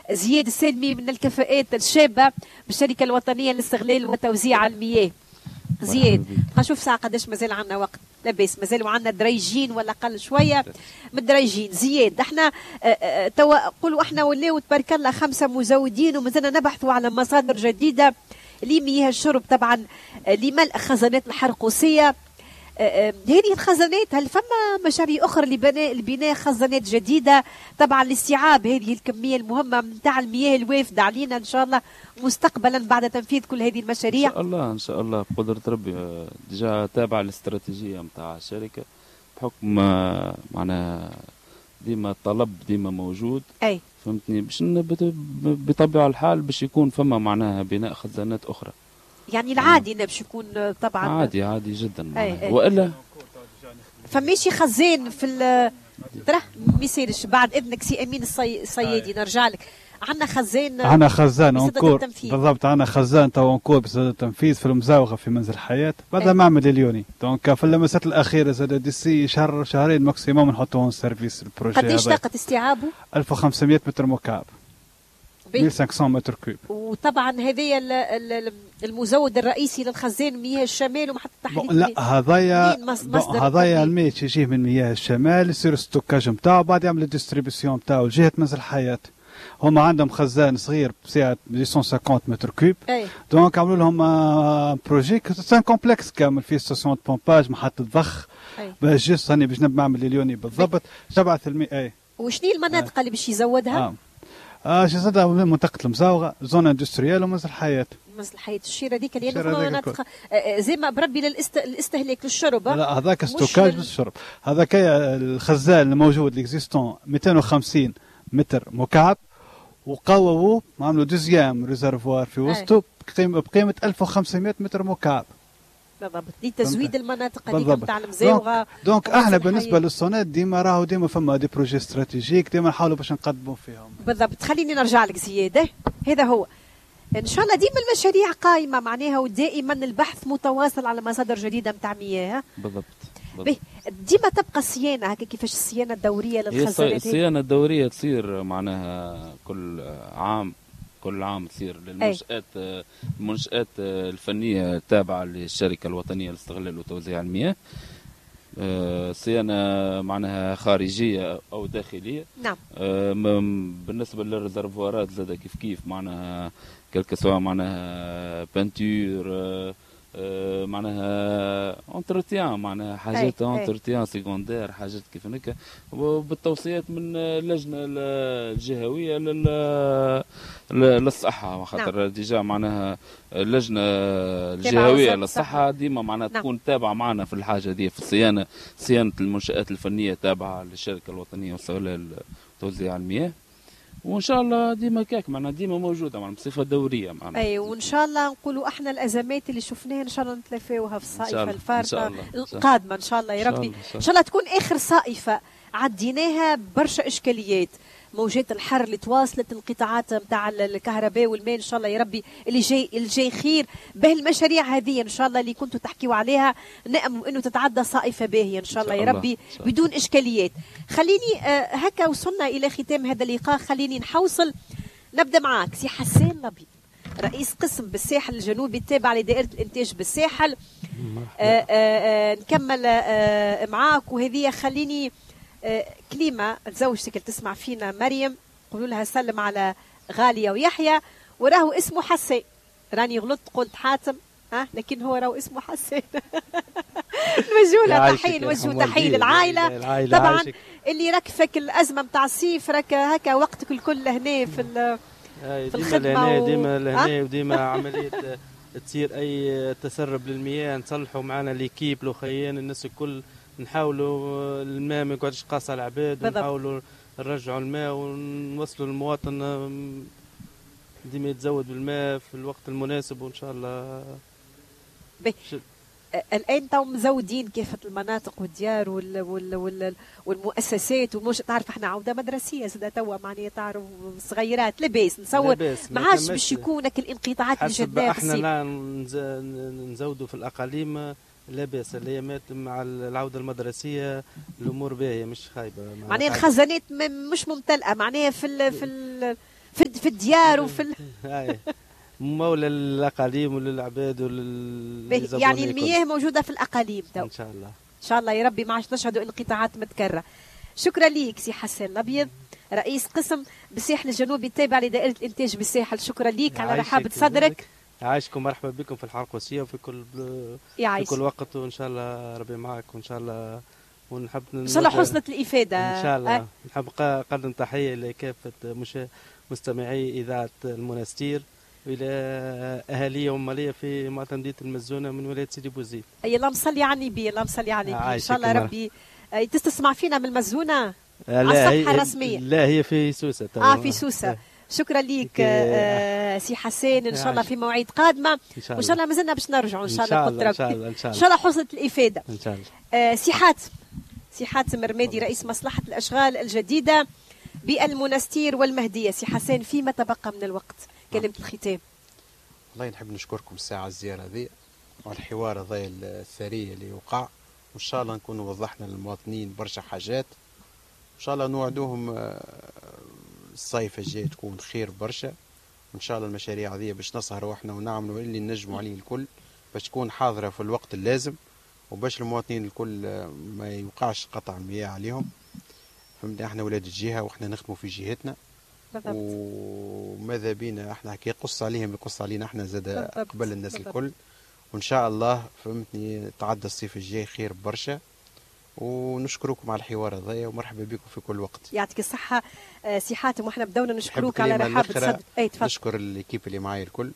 زياد السالمي من الكفاءات الشابة بالشركة الوطنية للاستغلال وتوزيع المياه. زياد نشوف ساعة قداش مازال عندنا وقت، لاباس مازالوا عندنا دريجين ولا قل شوية من الدريجين. زياد احنا توا قولوا احنا ولاو تبارك الله 5 مزودين ومازلنا نبحثوا على مصادر جديدة لمياه الشرب طبعا لملء خزانات الحرقوسية. هذه الخزانات هل فما مشاريع أخرى لبناء خزانات جديدة طبعا لاستيعاب هذه الكمية المهمة نتاع المياه الوافدة علينا إن شاء الله مستقبلا بعد تنفيذ كل هذه المشاريع؟ إن شاء الله بقدرة ربي. ديجا تابع الاستراتيجية نتاع الشركة بحكم معناها ديما الطلب ديما موجود. أي فهمتني باش بطبيعة الحال باش يكون فما معناها بناء خزانات أخرى. يعني العادي باش يكون طبعا عادي جدا. أي. والا فماشي خزان في ترى ما يصيرش. بعد اذنك سي امين الصيادي نرجع لك. عندنا خزان اونكور بالضبط. عندنا خزان تو اونكور بسبب التنفيذ في المزاوغه في منزل الحياه بعد معمل اليوني. دونك في اللمسات الاخيره زاد ديسي شهر شهرين ماكسيموم نحطوهم سيرفيس البروجي. قداش طاقه استيعابه؟ 1500 متر مكعب 1500 متر كوب. وطبعا هذايا المزود الرئيسي للخزان مياه الشمال ومحطة تحليل. لا هذايا الماء يجيه من مياه الشمال يصير ستوكاج نتاعو بعد يعمل الديستريبيسيون نتاعو لجهة منزل الحياة. هما عندهم خزان صغير بسعة 250 متر كوب. دونك عملوا لهم بروجي سان كومبلكس كامل فيه ستاسيون بومباج محطة ضخ باش جست هاني باش نبدا نعمل اليوني بالضبط 7%. وشني المناطق اللي باش يزودها؟ شو زاد منطقة المزاوغة زون اندستريال ومنزل الحياة. منزل الحياة الشيرة هذيك اللي مناطق زي ما بربي للاستهلاك للشرب. لا هذاك ستوكاج للشرب. هذاك الخزان الموجود ليكزيستون 250 متر مكعب وقووا عملوا دوزيام ريزرفوار في وسطه بقيمة 1500 متر مكعب. بالضبط لتزويد المناطق هذيك نتاع المزاوغه. دونك احنا بالنسبه للصونات ديما فما دي بروجي استراتيجيك ديما نحاولوا باش نقدموا فيهم. بالضبط. خليني نرجع لك زياده. هذا هو ان شاء الله ديما المشاريع قائمه معناها ودائما البحث متواصل على مصادر جديده نتاع مياه. بالضبط. ديما تبقى الصيانه هكا كيفاش الصيانه الدوريه للخزانات. الصيانه الدوريه تصير معناها كل عام تصير للمنشآت الفنية التابعة للشركة الوطنية لاستغلال وتوزيع المياه. صيانة معناها خارجية أو داخلية. نعم. بالنسبة للريزرفوارات زاد كيف معناها كلك سواء معناها بانتور معناها انترتيان معناها حاجات انترتيان سيكوندير حاجات كيف هكا وبالتوصيات من اللجنه الجهويه للصحه خاطر ديجا معناها اللجنه الجهويه للصحه ديما معناها تكون تابعه معنا في الحاجه دي في صيانه المنشآت الفنيه تابعه للشركه الوطنيه واستغلال توزيع المياه. وان شاء الله ديما كاك معنا ديما موجوده معنا بصفه دوريه معنا. اي وان شاء الله نقولوا احنا الازمات اللي شفناها ان شاء الله نتلافاوها في الصائفه الفارقه القادمه ان شاء الله يا ربي. ان شاء الله تكون اخر صائفه عديناها برشا اشكاليات موجات الحر اللي تواصلت انقطاعات نتاع الكهرباء والماء ان شاء الله يا ربي اللي جاي خير به المشاريع هذه ان شاء الله اللي كنتوا تحكيوا عليها نأمل انه تتعدى صائفه باهيه ان شاء الله يا ربي بدون اشكاليات. خليني هكا وصلنا الى ختام هذا اللقاء. خليني نحوصل نبدا معاك سي حسان لبيب رئيس قسم بالساحل الجنوبي التابع لدائره الانتاج بالساحل. نكمل معاك وهذه خليني كلمة زوجتك اللي تسمع فينا مريم قولوا لها سلم على غالية ويحيى وراه اسمه حسان. راني غلطت قلت حاتم لكن هو راه اسمه حسان. نوجهوا تحية للعائلة طبعا اللي ركفك الأزمة متاع الصيف راك هكا وقتك الكل هنا في الخدمة ديما لهنا وديما عملية تصير أي تسرب للمياه نصلحوا معنا ليكيب لوخيان الناس الكل نحاولوا الماء ما يقعدش قاص على العباد ونحاولوا نرجعوا الماء ونوصلوا للمواطن ديما يتزود بالماء في الوقت المناسب وان شاء الله. الان تو مزودين كافه المناطق والديار والمؤسسات ومش تعرف احنا عوده مدرسيه زاد توا معناها تعرف صغيرات لاباس نصور ما عادش باش يكونك الانقطاعات الجديه في الصيف. احنا نزودوا في الاقاليم لا باس الايامات مع العوده المدرسيه الامور باهيه مش خايبه معناها الخزانات مش ممتلئه معناها في الديار وفي مولى الاقاليم وللعباد يعني المياه موجوده في الاقاليم ان شاء الله. ان شاء الله يا ربي ما عادش نشهدوا انقطاعات متكرره. شكرا ليك سي حسن الابيض، رئيس قسم بالساحل الجنوبي التابع لدائره الانتاج بالساحل. شكرا ليك على رحابه صدرك. يعيشكم، مرحبا بكم في الحلقوسيه وفي كل وقت، وان شاء الله ربي معك، وان شاء الله ونحب ان شاء الله حسنت الافاده ان شاء الله. نحب نقدم تحيه لكافه مستمعي اذاعه المنستير والى اهالي وماليه في معتمديه المزونه من ولايه سيدي بوزيد. اي اللهم صل على النبي، اللهم صل على النبي. ان شاء الله ربي تستسمع فينا من المزونه على الصفحه الرسميه. لا هي في سوسه. في سوسه. شكرا ليك سي حسين، ان شاء الله في مواعيد قادمه، وان شاء الله مازلنا باش نرجعوا ان شاء الله قدر ربي. ان شاء الله حسنت الافاده ان شاء الله. سي حاتم رمادي رئيس مصلحه الاشغال الجديده بالمنستير والمهديه. سي حسين فيما تبقى من الوقت كلمه الختام. والله نحب نشكركم الساعه الزياره هذه وعلى الحوار هذا الثري اللي وقع، وان شاء الله نكون وضحنا للمواطنين برشا حاجات، ان شاء الله نوعدوهم الصيف الجاي تكون خير برشا، وان شاء الله المشاريع هذه باش نسهروا احنا ونعملوا اللي نجموا عليه الكل باش تكون حاضره في الوقت اللازم، وباش المواطنين الكل ما يوقعش قطع المياه عليهم. فهمتني، احنا ولاد الجهه واحنا نخدموا في جهتنا بالضبط، وماذا بينا احنا كي يقص عليهم يقص علينا احنا زاد قبل الناس بالضبط. الكل، وان شاء الله فهمتني تعدى الصيف الجاي خير برشا، ونشكركم على الحوار هذايا ومرحبا بكم في كل وقت. يعطيك الصحة سي حاتم، واحنا بدونا نشكروك على رحابة صدر. نشكر الكيب اللي معايا الكل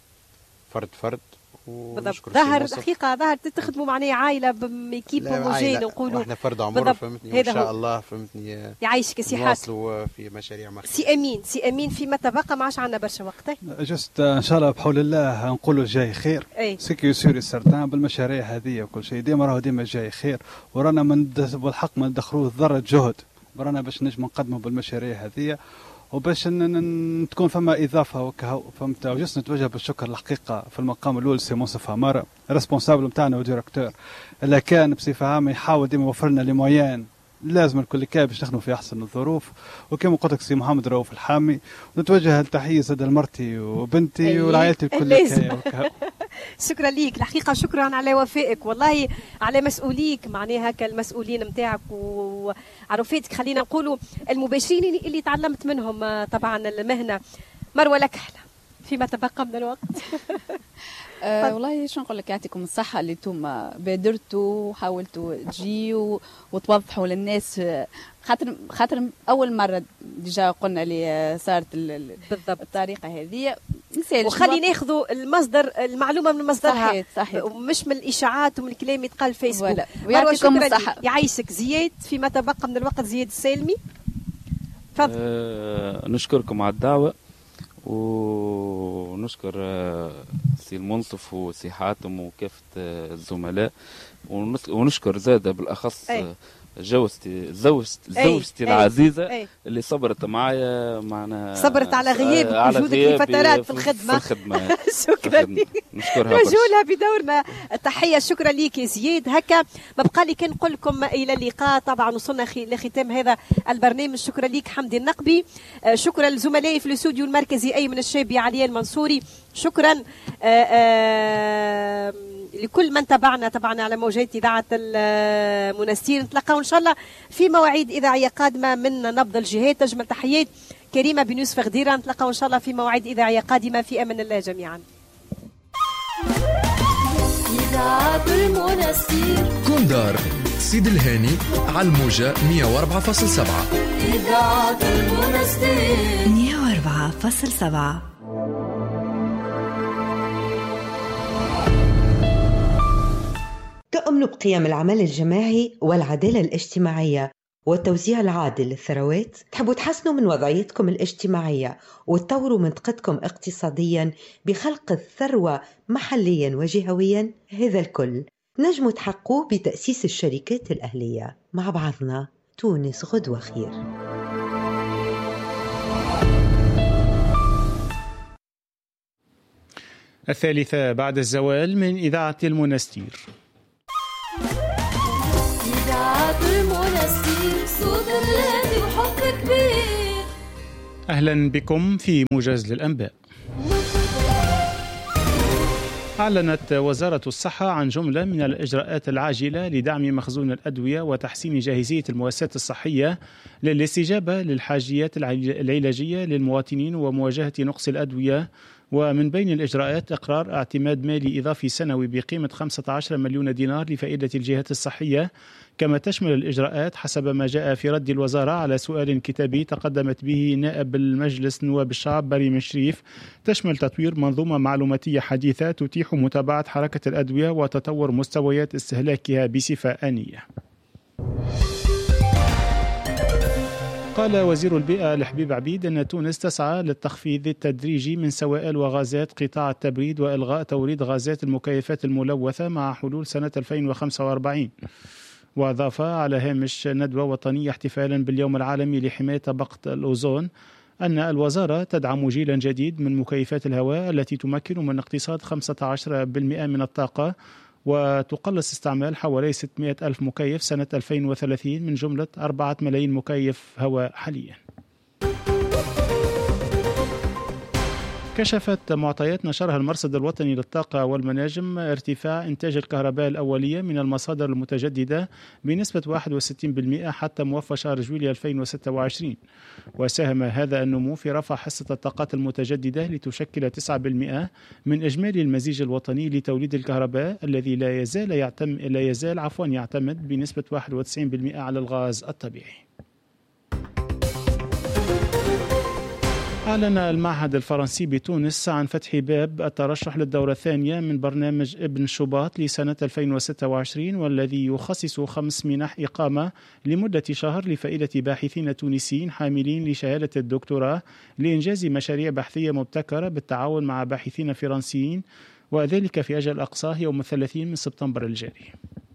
فرد بالضبط. ظهر حقيقة ظهر تخدموا معناها عائلة بكيب هوموجين نقولوا احنا فرد عمر فهمتني، وان شاء الله فهمتني يعيشك سي حاتم. نواصلوا في مشاريع مختلفة. سي امين فيما تبقى ما عادش عندنا برشا وقت. جست ان شاء الله بحول الله نقولوا جاي خير. سيكي سوري سرتان بالمشاريع هذه وكل شيء ديما جاي خير، ورانا بالحق ما ندخلوه ذرة جهد برانا باش نجم نقدموا بالمشاريع هذه، وباش تكون فما اضافه وكهو فهمت. وجست نتوجه بالشكر الحقيقه في المقام الاول سي منصف عماره ريسبونسابل نتاعنا وديريكتور، اللي كان بصفه عامه يحاول ديما يوفر لنا لي مويان لازم الكل كان باش نخدموا في احسن الظروف. وكما قلت لك سي محمد رؤوف الحامي، نتوجه التحيه زاد لمرتي وبنتي ولعائلتي الكل. شكرا ليك الحقيقه، شكرا على وفائك والله، على مسؤوليك معناها كالمسؤولين نتاعك وعرفاتك. خلينا نقولوا المباشرين اللي تعلمت منهم طبعا المهنه. مروه لك احلى فيما تبقى من الوقت. والله شو نقول لك، يعطيكم الصحة اللي انتم بادرتوا وحاولتوا تجيوا وتوضحوا للناس، خاطر أول مرة ديجا قلنا اللي صارت بالضبط الطريقة هذه، وخلي ناخذوا المعلومة من مصدرها. صحيح. ومش من الإشاعات ومن الكلام يتقال فيسبوك. ويعطيكم الصحة. يعيشك زياد فيما تبقى من الوقت. زياد السالمي تفضل. نشكركم على الدعوة، ونشكر سي المنصف وسي حاتم وكافة الزملاء، ونشكر زادة بالأخص زوجتي العزيزة اللي صبرت معايا، معنا صبرت على غيابك وجودك في فترات في الخدمة. شكرا لك، نوجهولها بدورنا التحية. شكرا لك يا زياد. هكا ما بقى لي كان نقول لكم إلى اللقاء. طبعا وصلنا لختام هذا البرنامج. شكرا لك حمدي النقبي، شكرا لزملائي في الاستوديو المركزي أيمن الشابي علي المنصوري، شكرا لكل من تابعنا على موجات إذاعة المنستير. نتلقاو إن شاء الله في مواعيد إذاعية قادمة من نبض الجهات. أجمل تحيات كريمة بن يوسف غديرة. نتلقاو إن شاء الله في مواعيد إذاعية قادمة. في أمان الله جميعا. إذاعة المنستير كوندار سيد الهاني على الموجة 104.7. إذاعة المنستير 104.7. تؤمن بقيم العمل الجماعي والعدالة الاجتماعية والتوزيع العادل للثروات. تحبوا تحسنوا من وضعيتكم الاجتماعية وتطوروا منطقتكم اقتصاديا بخلق الثروة محليا وجهويا. هذا الكل نجموا تحققوه بتأسيس الشركات الأهلية. مع بعضنا تونس غدوة خير. الثالثة بعد الزوال من إذاعة المنستير. إذاعة المنستير صوت الذي وحب كبير. أهلا بكم في موجز للأنباء. أعلنت وزارة الصحة عن جملة من الإجراءات العاجلة لدعم مخزون الأدوية وتحسين جاهزية المؤسسات الصحية للاستجابة للحاجيات العلاجية للمواطنين ومواجهة نقص الأدوية. ومن بين الإجراءات إقرار اعتماد مالي إضافي سنوي بقيمة 15 مليون دينار لفائدة الجهات الصحية. كما تشمل الإجراءات حسب ما جاء في رد الوزارة على سؤال كتابي تقدمت به نائب المجلس نواب الشعب بريم شريف، تشمل تطوير منظومة معلوماتية حديثة تتيح متابعة حركة الأدوية وتطور مستويات استهلاكها بصفة آنية. قال وزير البيئة الحبيب عبيد أن تونس تسعى للتخفيض التدريجي من سوائل وغازات قطاع التبريد وإلغاء توريد غازات المكيفات الملوثة مع حلول سنة 2045. وأضاف على هامش ندوة وطنية احتفالا باليوم العالمي لحماية طبقة الأوزون أن الوزارة تدعم جيلا جديد من مكيفات الهواء التي تمكن من اقتصاد 15% من الطاقة، وتقلص استعمال حوالي 600 ألف مكيف سنة 2030 من جملة 4 ملايين مكيف هواء حاليا. كشفت معطيات نشرها المرصد الوطني للطاقة والمناجم ارتفاع إنتاج الكهرباء الأولية من المصادر المتجددة بنسبة 61% حتى موفى شهر جويلية 2026، وساهم هذا النمو في رفع حصة الطاقات المتجددة لتشكل 9% من إجمالي المزيج الوطني لتوليد الكهرباء الذي لا يزال يعتمد بنسبة 91% على الغاز الطبيعي. أعلن المعهد الفرنسي بتونس عن فتح باب الترشح للدورة الثانية من برنامج ابن شباط لسنة 2026، والذي يخصص 5 منح إقامة لمدة شهر لفائدة باحثين تونسيين حاملين لشهادة الدكتوراه لإنجاز مشاريع بحثية مبتكرة بالتعاون مع باحثين فرنسيين، وذلك في أجل أقصاه يوم 30 من سبتمبر الجاري.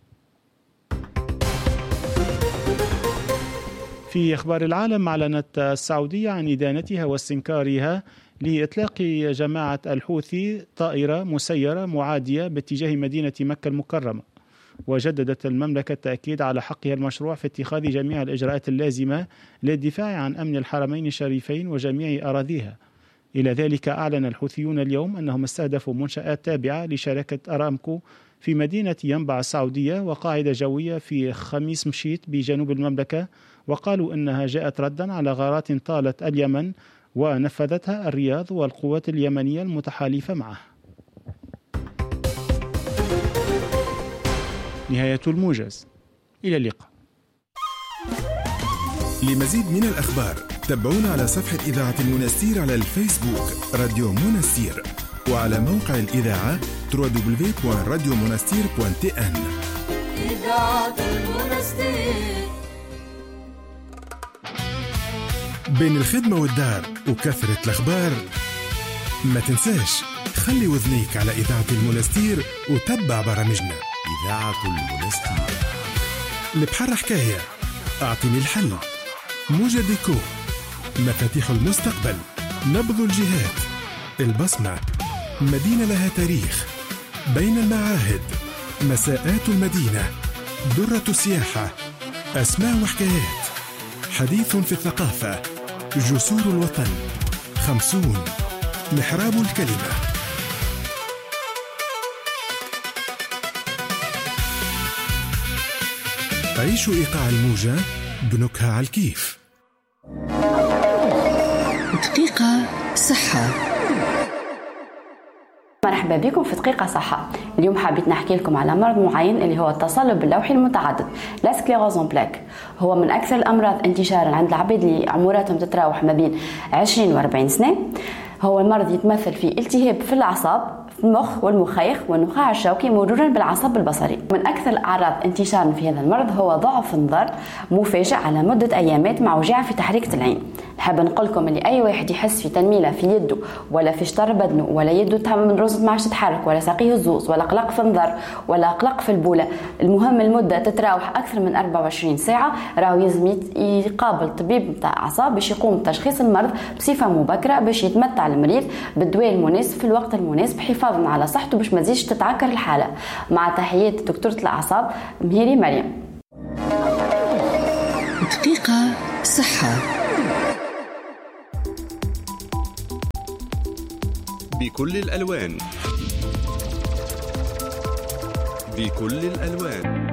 في أخبار العالم، أعلنت السعودية عن إدانتها واستنكارها لإطلاق جماعة الحوثي طائرة مسيرة معادية باتجاه مدينة مكة المكرمة، وجددت المملكة التأكيد على حقها المشروع في اتخاذ جميع الإجراءات اللازمة للدفاع عن أمن الحرمين الشريفين وجميع أراضيها. إلى ذلك أعلن الحوثيون اليوم أنهم استهدفوا منشآت تابعة لشركة أرامكو في مدينة ينبع السعودية وقاعدة جوية في خميس مشيط بجنوب المملكة، وقالوا أنها جاءت ردا على غارات طالت اليمن ونفذتها الرياض والقوات اليمنية المتحالفة معه. نهاية الموجز، إلى اللقاء. لمزيد من الأخبار تابعونا على صفحة إذاعة المنستير على الفيسبوك راديو منستير، وعلى موقع الإذاعة www.radiomonastir.tn. إذاعة المنستير. بين الخدمة والدار وكثرة الأخبار، ما تنساش خلي وذنيك على إذاعة المنستير وتبع برامجنا. إذاعة المنستير، البحر حكاية، أعطني الحل، موجة ديكو، مفاتيح المستقبل، نبض الجهات، البصمة، مدينة لها تاريخ، بين المعاهد، مساءات المدينة، درة السياحة، أسماء وحكايات، حديث في الثقافة، جسور الوطن، 50، محراب الكلمة. عيشوا إيقاع الموجة بنكهة على الكيف. دقيقة صحة. مرحبا بكم في دقيقة صحة. اليوم حبيت نحكي لكم على مرض معين اللي هو التصلب اللوحي المتعدد، لا سكليروز اون بلاك. هو من أكثر الأمراض انتشارا عند العباد اللي عمراتهم تتراوح ما بين 20 و 40 سنة. هو المرض يتمثل في التهاب في الأعصاب، في المخ والمخيخ والنخاع الشوكي مرورا بالعصب البصري. من أكثر الأعراض انتشارا في هذا المرض هو ضعف النظر مفاجئ على مدة أيامات مع وجع في تحريكة العين. حاب نقول لكم اللي أي واحد يحس في تنميلة في يده ولا في شطر بدنه ولا يده تهم رزق ما عادش تتحرك ولا ساقيه الزوز ولا قلق في النظر ولا قلق في البولة، المهم المدة تتراوح أكثر من 24 ساعة، راهو يلزم يقابل طبيب نتاع أعصاب باش يقوم بتشخيص المرض بصفة مبكرة باش يتمتع المريض بالدواء المناسب في الوقت المناسب حفاظا على صحته باش ما تزيدش تتعكر الحالة. مع تحيات دكتورة الأعصاب مهيري مريم. دقيقة صحة. بكل الألوان. بكل الألوان.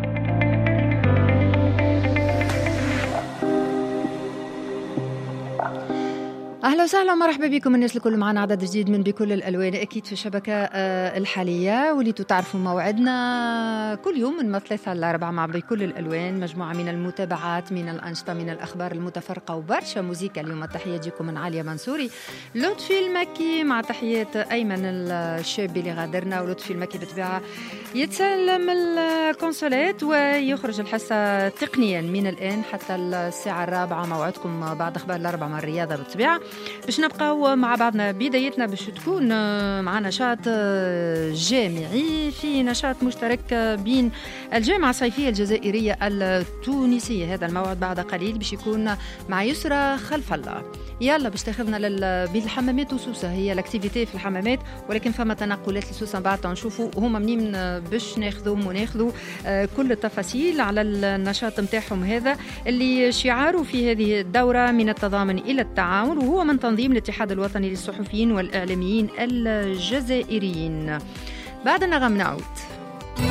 أهلا وسهلا ومرحبا بكم الناس الكل. معنا عدد جديد من بكل الألوان، أكيد في الشبكة الحالية، واللي تعرفوا موعدنا كل يوم من 3 إلى 4 مع بكل الألوان، مجموعة من المتابعات، من الأنشطة، من الأخبار المتفرقة، وبرشا موسيقى. اليوم التحية تجيكم من عليا منصوري، لطفي المكي، مع تحيات أيمن الشاب اللي غادرنا. ولطفي المكي بطبيعة يتسلم الكونسولات ويخرج الحصة تقنيا من الآن حتى الساعة 4. موعدكم بعد أخبار 4 مع الرياضة بالطبيعة، باش نبقاو مع بعضنا. بدايتنا باش تكون مع نشاط جامعي، في نشاط مشترك بين الجامعة الصيفية الجزائرية التونسية. هذا الموعد بعد قليل باش يكون مع يسرى خلف الله. يلا باش تاخذنا بالحمامات وسوسة، هي الاكتيفيتي في الحمامات، ولكن فما تنقلات لسوسة بعد نشوفوا هما منين باش ناخذوهم وناخذوا كل التفاصيل على النشاط نتاعهم هذا اللي شعاره في هذه الدورة من التضامن إلى التعاون، وهو من تنظيم الاتحاد الوطني للصحفيين والإعلاميين الجزائريين. بعد النغم نعود.